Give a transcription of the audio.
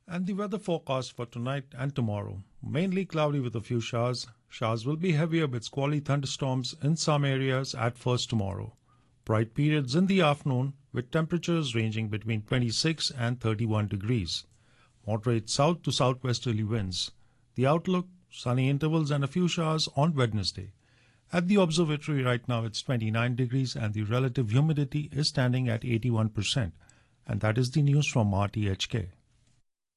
And the weather forecast for tonight and tomorrow. Mainly cloudy with a few showers. Showers will be heavier with squally thunderstorms in some areas at first tomorrow. Bright periods in the afternoon with temperatures ranging between 26 and 31 degrees. Moderate south to southwesterly winds. The outlook, sunny intervals and a few showers on Wednesday. At the observatory right now it's 29 degrees and the relative humidity is standing at 81%. And that is the news from RTHK.